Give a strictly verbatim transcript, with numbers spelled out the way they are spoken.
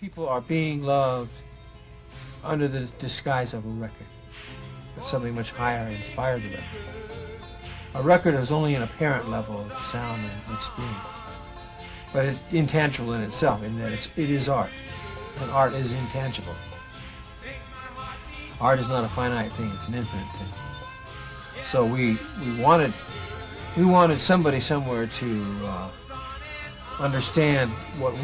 people are being loved under the disguise of a record. But something much higher inspired the record. A record is only an apparent level of sound and experience. But it's intangible in itself, in that it's, it is art. And art is intangible. Art is not a finite thing, it's an infinite thing. So we, we wanted we wanted somebody somewhere to uh, understand what